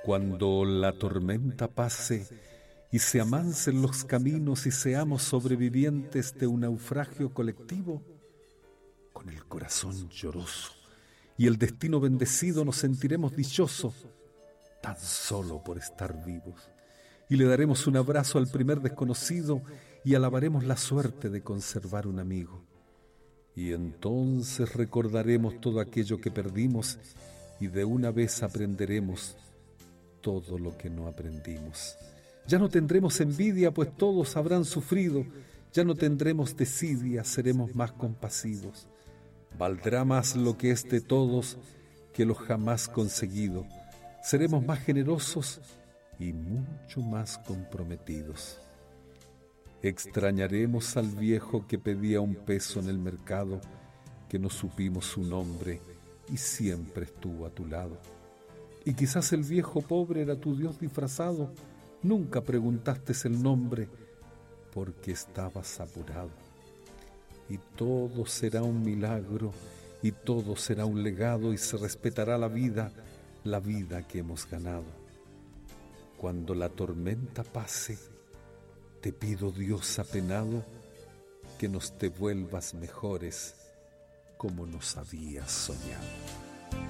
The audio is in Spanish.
Cuando la tormenta pase y se amansen los caminos y seamos sobrevivientes de un naufragio colectivo, con el corazón lloroso y el destino bendecido nos sentiremos dichosos tan solo por estar vivos, y le daremos un abrazo al primer desconocido y alabaremos la suerte de conservar un amigo. Y entonces recordaremos todo aquello que perdimos y de una vez aprenderemos todo lo que no aprendimos. Ya no tendremos envidia, pues todos habrán sufrido. Ya no tendremos desidia, seremos más compasivos. Valdrá más lo que es de todos que lo jamás conseguido. Seremos más generosos y mucho más comprometidos. Extrañaremos al viejo que pedía un peso en el mercado, que no supimos su nombre y siempre estuvo a tu lado. Y quizás el viejo pobre era tu Dios disfrazado, nunca preguntaste el nombre porque estabas apurado. Y todo será un milagro y todo será un legado y se respetará la vida que hemos ganado. Cuando la tormenta pase, te pido, Dios apenado, que nos devuelvas mejores como nos habías soñado.